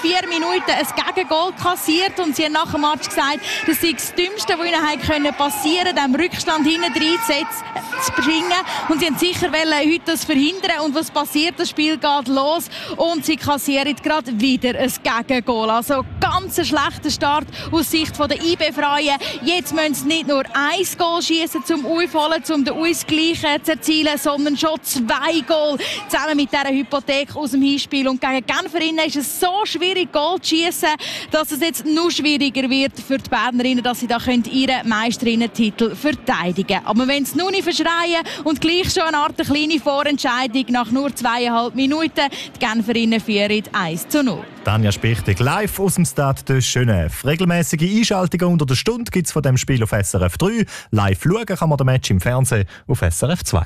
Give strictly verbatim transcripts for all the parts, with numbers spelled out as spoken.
vier Minuten ein Gegengol kassiert und sie haben nach dem Match gesagt, das sei das Dümmste, was ihnen passieren konnte, dem Rückstand hinten rein zu bringen. Und sie haben sicher wollen, heute das verhindern. Und was passiert? Das Spiel geht los und sie kassieren gerade wieder ein Gegengol. Also ganz ein schlechter Start aus Sicht der I B-Freien. Jetzt müssen sie nicht nur ein Goal schießen, um aufholen, um den Ausgleich zu erzielen, sondern schon zwei Goal zusammen mit dieser Hypothek aus dem Hinspiel. Und gegen Genferinnen ist es so schwierig, Goal zu schießen, dass es jetzt noch schwieriger wird für die Bernerinnen, dass sie da ihren Meisterinnen-Titel verteidigen können. Aber wenn sie nun nicht verschreien und gleich schon eine Art kleine Vorentscheidung nach nur zweieinhalb Minuten, die Genferinnen führen eins zu null. Tanja Spichtig live aus dem Stade de Genève. Regelmäßige Einschaltungen unter der Stunde gibt es von dem Spiel auf S R F drei. Live schauen kann man den Match im Fernsehen auf S R F zwei.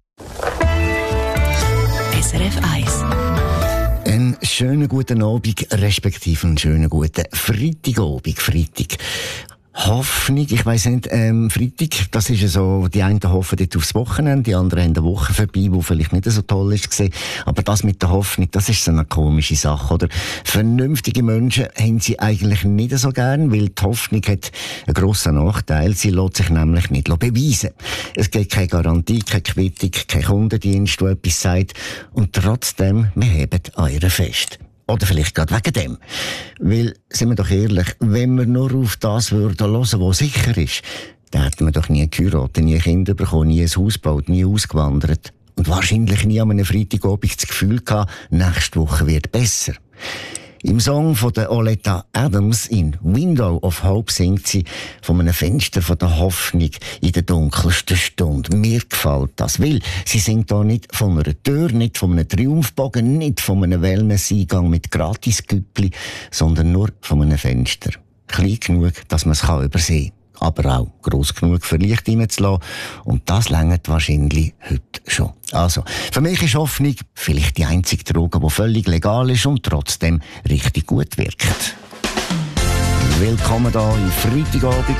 S R F eins. Einen schönen guten Abend, respektive einen schönen guten Freitagabend. Freitag. Hoffnung, ich weiss nicht, ähm, Freitag, das ist ja so, die einen hoffen dort aufs Wochenende, die anderen haben eine Woche vorbei, die vielleicht nicht so toll ist gewesen. Aber das mit der Hoffnung, das ist so eine komische Sache, oder? Vernünftige Menschen haben sie eigentlich nicht so gern, weil die Hoffnung hat einen grossen Nachteil. Sie lässt sich nämlich nicht beweisen. Es gibt keine Garantie, keine Quittung, kein Kundendienst, der etwas sagt. Und trotzdem, wir heben an ihr fest. Oder vielleicht gerade wegen dem. Weil, sind wir doch ehrlich, wenn wir nur auf das würden hören, was sicher ist, dann hätten wir doch nie geheiratet, nie Kinder bekommen, nie ein Haus gebaut, nie ausgewandert. Und wahrscheinlich nie an einem Freitagabend das Gefühl gehabt, nächste Woche wird besser. Im Song von der Oleta Adams in Window of Hope singt sie von einem Fenster von der Hoffnung in der dunkelsten Stunde. Mir gefällt das, weil sie singt da nicht von einer Tür, nicht von einem Triumphbogen, nicht von einem Wellness-Eingang mit Gratis-Güppli, sondern nur von einem Fenster. Klein genug, dass man es übersehen kann. Aber auch gross genug für Licht reinzulassen. Und das reicht wahrscheinlich heute schon. Also, für mich ist Hoffnung vielleicht die einzige Droge, die völlig legal ist und trotzdem richtig gut wirkt. Willkommen hier im Freitagabend.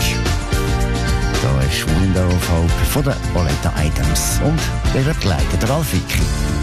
Da ist Window of Hope von der Oleta Adams. Und der wird geleitet, der Ralf Wicki.